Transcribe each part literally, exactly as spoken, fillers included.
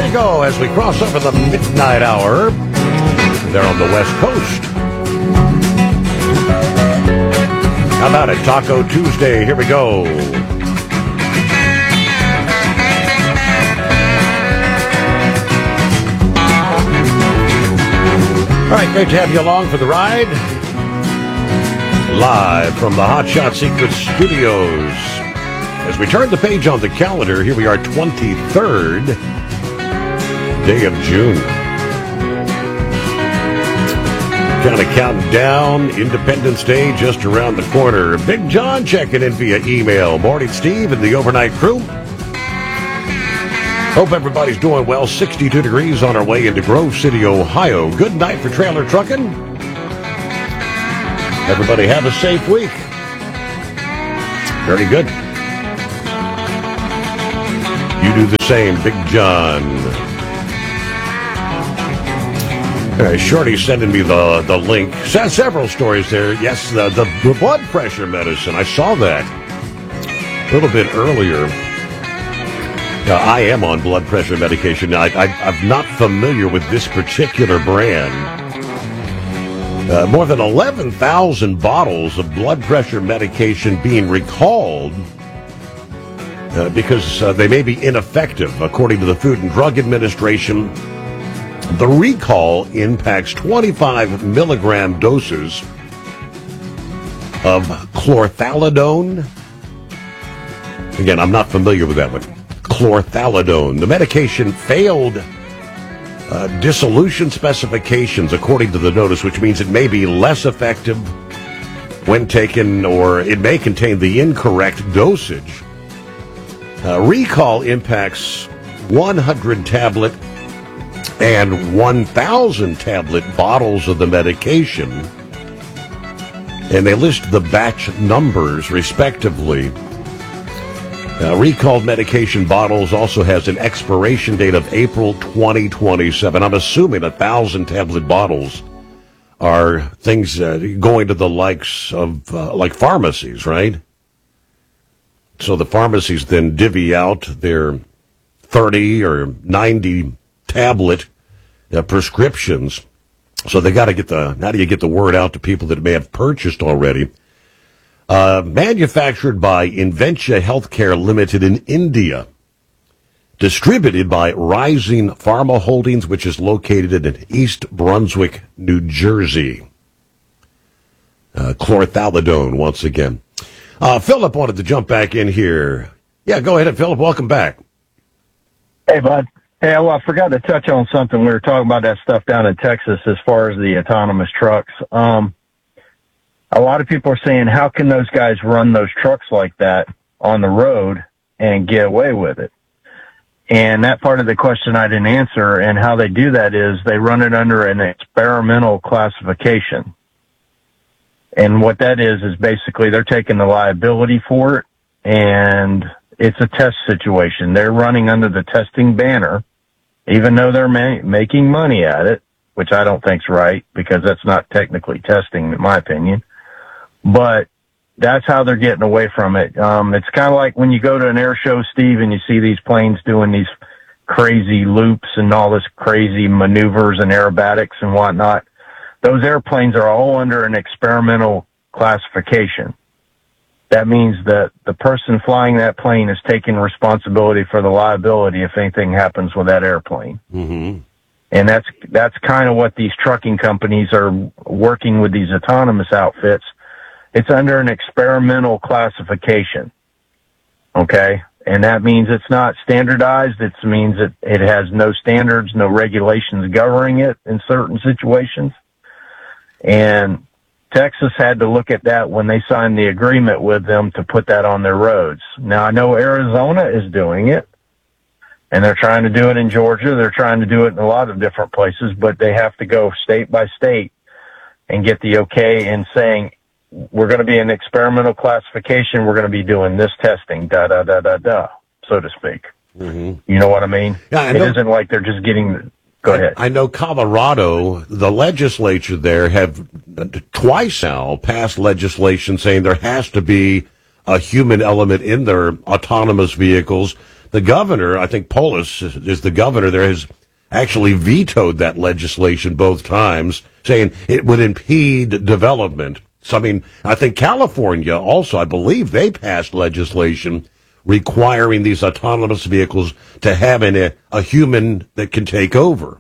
you go as we cross over the midnight hour there on the West Coast. How about it? Taco Tuesday. Here we go. All right, great to have you along for the ride. Live from the Hot Shot Secret Studios. As we turn the page on the calendar, here we are, twenty-third day of June. Kind of counting down. Independence Day just around the corner. Big John checking in via email. Morning, Steve and the overnight crew. Hope everybody's doing well. sixty-two degrees on our way into Grove City, Ohio. Good night for trailer trucking. Everybody have a safe week. Very good. You do the same, Big John. All right, Shorty's sending me the, the link. Se- several stories there. Yes, the, the blood pressure medicine. I saw that a little bit earlier. Uh, I am on blood pressure medication. I, I, I'm not familiar with this particular brand. Uh, more than eleven thousand bottles of blood pressure medication being recalled uh, because uh, they may be ineffective, according to the Food and Drug Administration. The recall impacts twenty-five milligram doses of chlorthalidone. Again, I'm not familiar with that one. Chlorthalidone. The medication failed uh, dissolution specifications, according to the notice, which means it may be less effective when taken, or it may contain the incorrect dosage. Uh, recall impacts one hundred tablet and one thousand tablet bottles of the medication, and they list the batch numbers respectively. Uh, recalled medication bottles also has an expiration date of April twenty twenty-seven. I'm assuming a thousand tablet bottles are things uh, going to the likes of uh, like pharmacies, right? So the pharmacies then divvy out their thirty or ninety tablet uh, prescriptions. So they got to get the, how do you get the word out to people that may have purchased already? Uh, manufactured by Inventia Healthcare Limited in India. Distributed by Rising Pharma Holdings, which is located in East Brunswick, New Jersey. Uh, chlorthalidone, once again. Uh, Philip wanted to jump back in here. Yeah, go ahead, Philip. Welcome back. Hey, bud. Hey, well, I forgot to touch on something. We were talking about that stuff down in Texas as far as the autonomous trucks. Um, a lot of people are saying, how can those guys run those trucks like that on the road and get away with it? And that part of the question I didn't answer, and how they do that is they run it under an experimental classification. And what that is, is basically they're taking the liability for it, and it's a test situation. They're running under the testing banner, even though they're ma- making money at it, which I don't think's right, because that's not technically testing, in my opinion. But that's how they're getting away from it. Um, it's kind of like when you go to an air show, Steve, and you see these planes doing these crazy loops and all this crazy maneuvers and aerobatics and whatnot. Those airplanes are all under an experimental classification. That means that the person flying that plane is taking responsibility for the liability if anything happens with that airplane. Mm-hmm. And that's, that's kind of what these trucking companies are working with, these autonomous outfits. It's under an experimental classification. Okay. And that means it's not standardized. It means that it has no standards, no regulations governing it in certain situations. And Texas had to look at that when they signed the agreement with them to put that on their roads. Now, I know Arizona is doing it, and they're trying to do it in Georgia. They're trying to do it in a lot of different places, but they have to go state by state and get the okay in saying, we're going to be in experimental classification. We're going to be doing this testing, da, da, da, da, da, so to speak. Mm-hmm. You know what I mean? Yeah, I it know. Isn't like they're just getting... Go ahead. I know Colorado, the legislature there have twice now passed legislation saying there has to be a human element in their autonomous vehicles the governor, I think Polis is the governor there, has actually vetoed that legislation both times, saying it would impede development. So, I mean, I think California also, I believe they passed legislation requiring these autonomous vehicles to have an, a, a human that can take over.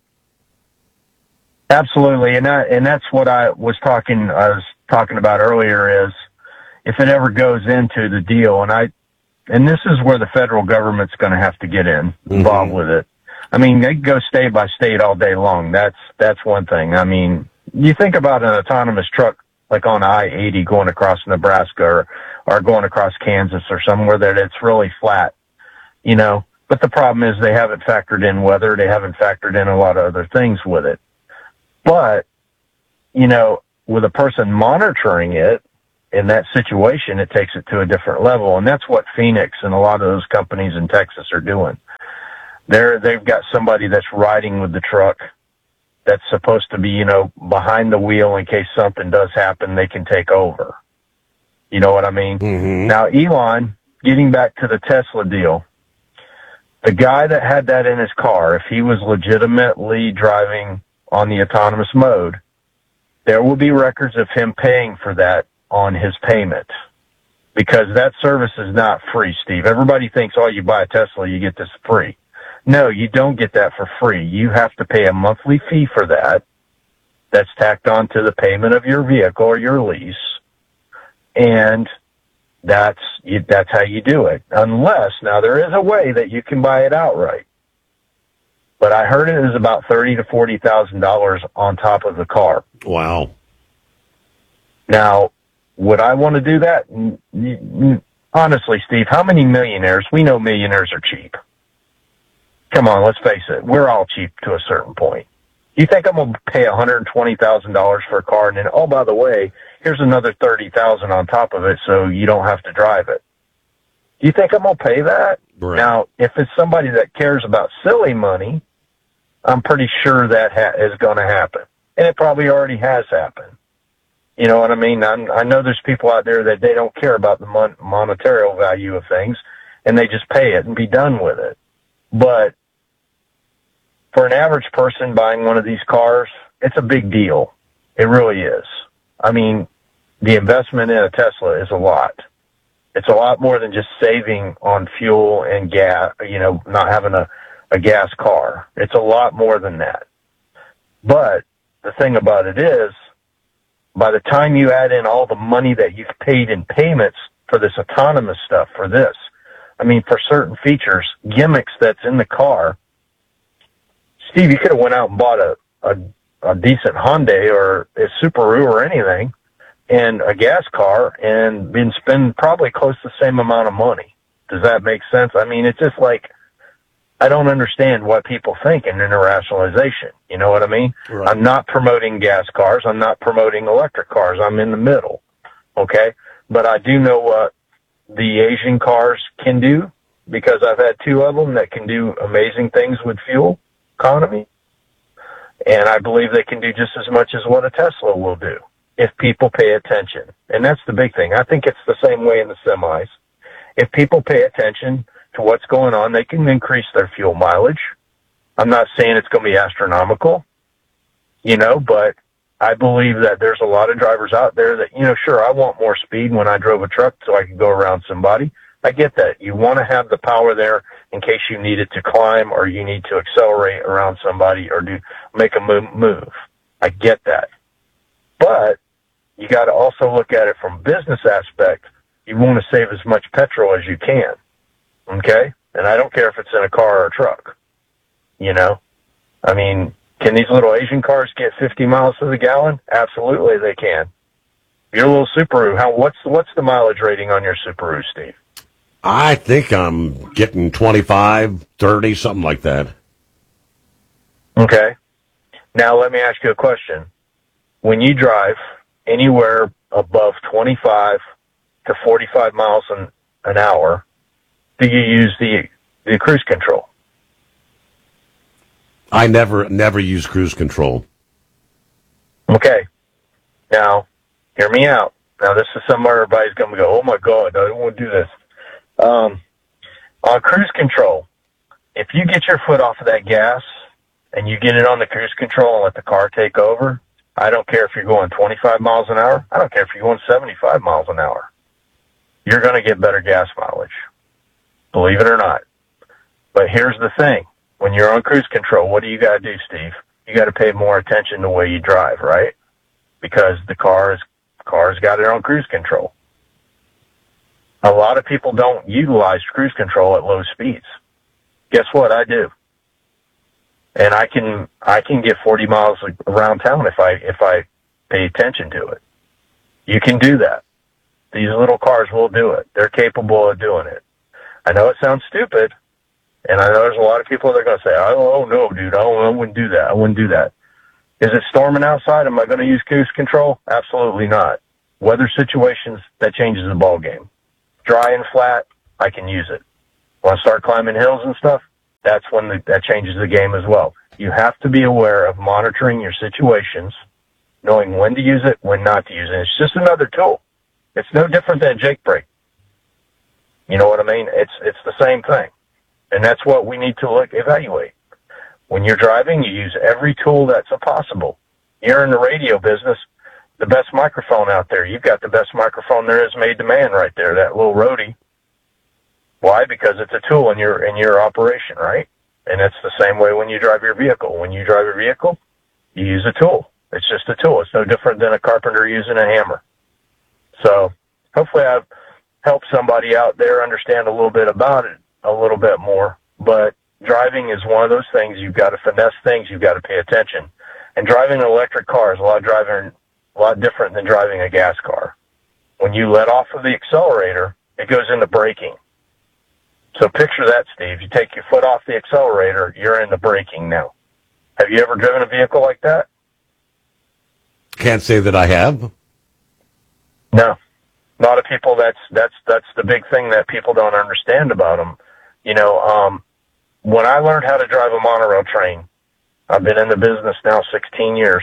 Absolutely, and that, and that's what I was talking I was talking about earlier is if it ever goes into the deal, and I and this is where the federal government's going to have to get in involved mm-hmm. with it. I mean, they go state by state all day long. That's that's one thing. I mean, you think about an autonomous truck like on I eighty going across Nebraska or or going across Kansas or somewhere that it's really flat, you know. But the problem is they haven't factored in weather. They haven't factored in a lot of other things with it. But, you know, with a person monitoring it in that situation, it takes it to a different level. And that's what Phoenix and a lot of those companies in Texas are doing. They're, they've got somebody that's riding with the truck that's supposed to be, you know, behind the wheel in case something does happen, they can take over. You know what I mean? Mm-hmm. Now, Elon, getting back to the Tesla deal, the guy that had that in his car, if he was legitimately driving on the autonomous mode, there will be records of him paying for that on his payment because that service is not free, Steve. Everybody thinks, oh, you buy a Tesla, you get this free. No, you don't get that for free. You have to pay a monthly fee for that. That's tacked on to the payment of your vehicle or your lease. And that's, that's how you do it. Unless, now there is a way that you can buy it outright. But I heard it is about thirty to forty thousand dollars on top of the car. Wow! Now, would I want to do that? Honestly, Steve, how many millionaires? We know millionaires are cheap. Come on, let's face it. We're all cheap to a certain point. You think I'm going to pay one hundred twenty thousand dollars for a car, and then, oh, by the way, here's another thirty thousand dollars on top of it, so you don't have to drive it? You think I'm going to pay that? Right. Now, if it's somebody that cares about silly money, I'm pretty sure that ha- is going to happen. And it probably already has happened. You know what I mean? I'm, I know there's people out there that they don't care about the mon- monetary value of things, and they just pay it and be done with it. But for an average person buying one of these cars, it's a big deal. It really is. I mean, the investment in a Tesla is a lot. It's a lot more than just saving on fuel and gas, you know, not having a, a gas car. It's a lot more than that. But the thing about it is, by the time you add in all the money that you've paid in payments for this autonomous stuff, for this, I mean, for certain features, gimmicks that's in the car, Steve, you could have went out and bought a, a, a decent Hyundai or a Subaru or anything, and a gas car, and been spending probably close to the same amount of money. Does that make sense? I mean, it's just like, I don't understand what people think in interrationalization. You know what I mean? Right. I'm not promoting gas cars. I'm not promoting electric cars. I'm in the middle. Okay? But I do know what the Asian cars can do, because I've had two of them that can do amazing things with fuel economy. And I believe they can do just as much as what a Tesla will do if people pay attention. And that's the big thing. I think it's the same way in the semis. If people pay attention to what's going on, they can increase their fuel mileage. I'm not saying it's going to be astronomical, you know, but I believe that there's a lot of drivers out there that, you know, sure, I want more speed when I drove a truck so I could go around somebody. I get that. You want to have the power there in case you need it to climb or you need to accelerate around somebody or do make a move. I get that. But you got to also look at it from business aspect. You want to save as much petrol as you can. Okay? And I don't care if it's in a car or a truck. You know? I mean, can these little Asian cars get fifty miles to the gallon? Absolutely they can. Your little Subaru, how what's what's the mileage rating on your Subaru, Steve? I think I'm getting twenty-five, thirty, something like that. Okay. Now let me ask you a question. When you drive anywhere above twenty-five to forty-five miles an, an hour, do you use the the cruise control? I never never use cruise control. Okay. Now, hear me out. Now, this is somewhere everybody's going to go, oh, my God, I don't want to do this. Um, On cruise control, if you get your foot off of that gas and you get it on the cruise control and let the car take over, I don't care if you're going twenty-five miles an hour. I don't care if you're going seventy-five miles an hour. You're going to get better gas mileage, believe it or not. But here's the thing. When you're on cruise control, what do you got to do, Steve? You got to pay more attention to the way you drive, right? Because the car is, car's got it on cruise control. A lot of people don't utilize cruise control at low speeds. Guess what? I do. And I can, I can get forty miles around town if I, if I pay attention to it. You can do that. These little cars will do it. They're capable of doing it. I know it sounds stupid, and I know there's a lot of people that are going to say, oh, no, dude, I, I wouldn't do that. I wouldn't do that. Is it storming outside? Am I going to use cruise control? Absolutely not. Weather situations, that changes the ball game. Dry and flat, I can use it. Want to start climbing hills and stuff? That's when the, that changes the game as well. You have to be aware of monitoring your situations, knowing when to use it, when not to use it. It's just another tool. It's no different than a Jake brake. You know what I mean? It's it's the same thing. And that's what we need to look evaluate. When you're driving, you use every tool that's possible. You're in the radio business, the best microphone out there. You've got the best microphone there is made to man right there, that little Rode. Why? Because it's a tool in your in your operation, right? And it's the same way when you drive your vehicle. When you drive your vehicle, you use a tool. It's just a tool. It's no different than a carpenter using a hammer. So hopefully I've helped somebody out there understand a little bit about it, a little bit more. But driving is one of those things. You've got to finesse things. You've got to pay attention. And driving an electric car is a lot driving, a lot different than driving a gas car. When you let off of the accelerator, it goes into braking. So picture that, Steve. You take your foot off the accelerator, you're into braking now. Have you ever driven a vehicle like that? Can't say that I have. No. A lot of people, that's, that's, that's the big thing that people don't understand about them. You know, um, when I learned how to drive a monorail train, I've been in the business now sixteen years.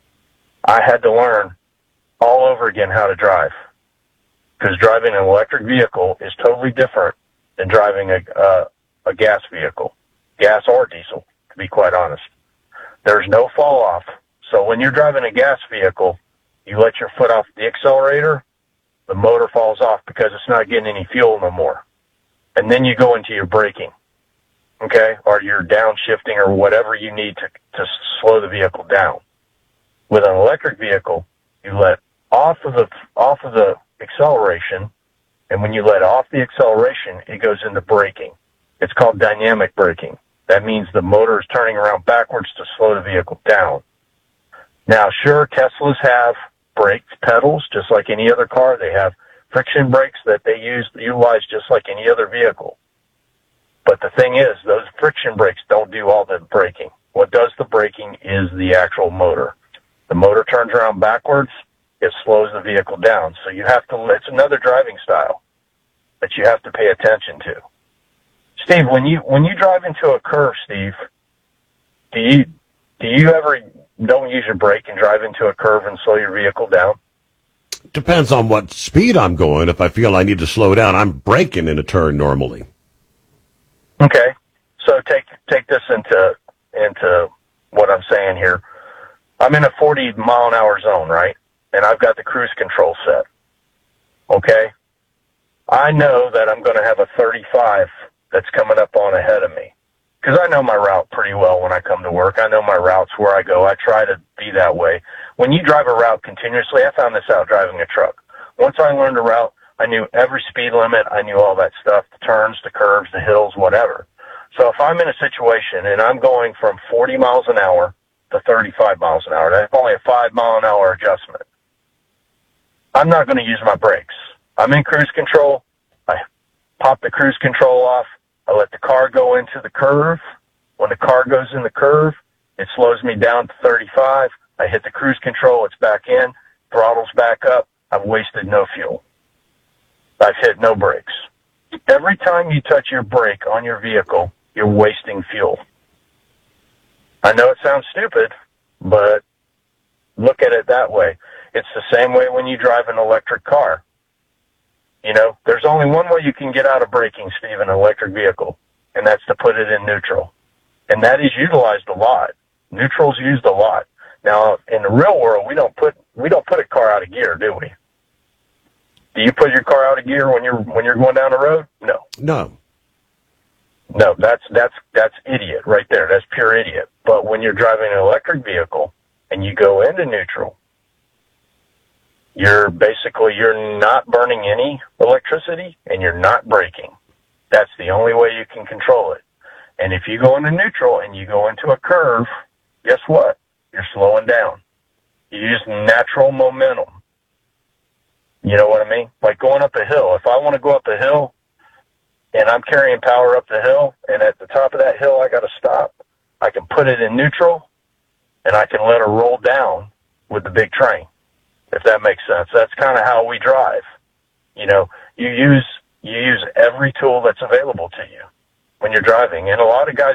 I had to learn all over again how to drive. Because driving an electric vehicle is totally different than driving a, uh, a gas vehicle, gas or diesel, to be quite honest. There's no fall off. So when you're driving a gas vehicle, you let your foot off the accelerator, the motor falls off because it's not getting any fuel no more. And then you go into your braking, okay, or your downshifting or whatever you need to, to slow the vehicle down. With an electric vehicle, you let off of the, off of the acceleration, and when you let off the acceleration, it goes into braking. It's called dynamic braking. That means the motor is turning around backwards to slow the vehicle down. Now, sure, Teslas have brakes, pedals, just like any other car. They have friction brakes that they use, utilize just like any other vehicle. But the thing is, those friction brakes don't do all the braking. What does the braking is the actual motor. The motor turns around backwards, it slows the vehicle down. So you have to, it's another driving style that you have to pay attention to. Steve, when you, when you drive into a curve, Steve, do you, do you ever don't use your brake and drive into a curve and slow your vehicle down? Depends on what speed I'm going. If I feel I need to slow down, I'm braking in a turn normally. Okay. So take, take this into, into what I'm saying here. I'm in a forty mile an hour zone, right? And I've got the cruise control set. Okay? I know that I'm going to have a thirty-five that's coming up on ahead of me. Because I know my route pretty well when I come to work. I know my routes where I go. I try to be that way. When you drive a route continuously, I found this out driving a truck. Once I learned a route, I knew every speed limit. I knew all that stuff, the turns, the curves, the hills, whatever. So if I'm in a situation and I'm going from forty miles an hour to thirty-five miles an hour, that's only a five mile an hour adjustment. I'm not going to use my brakes. I'm in cruise control. I pop the cruise control off. I let the car go into the curve. When the car goes in the curve, it slows me down to thirty-five. I hit the cruise control. It's back in. Throttle's back up. I've wasted no fuel. I've hit no brakes. Every time you touch your brake on your vehicle, you're wasting fuel. I know it sounds stupid, but look at it that way. It's the same way when you drive an electric car. You know, there's only one way you can get out of braking, Steve, in an electric vehicle, and that's to put it in neutral. And that is utilized a lot. Neutral's used a lot. Now, in the real world, we don't put we don't put a car out of gear, do we? Do you put your car out of gear when you're when you're going down the road? No. No. No, that's that's that's idiot right there. That's pure idiot. But when you're driving an electric vehicle and you go into neutral, you're basically you're not burning any electricity and you're not braking. That's the only way you can control it. And if you go into neutral and you go into a curve, guess what? You're slowing down. You use natural momentum. You know what I mean? Like going up a hill. If I want to go up a hill and I'm carrying power up the hill, and at the top of that hill I got to stop, I can put it in neutral and I can let her roll down with the big train, if that makes sense. That's kind of how we drive. You know, you use you use every tool that's available to you when you're driving. And a lot of guys